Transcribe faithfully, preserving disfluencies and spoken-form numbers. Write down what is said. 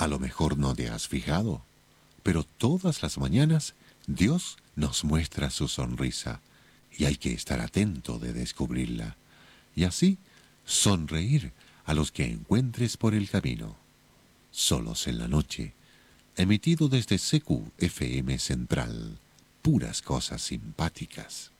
A lo mejor no te has fijado, pero todas las mañanas Dios nos muestra su sonrisa y hay que estar atento de descubrirla y así sonreír a los que encuentres por el camino. Solos en la noche, emitido desde C Q F M Central, puras cosas simpáticas.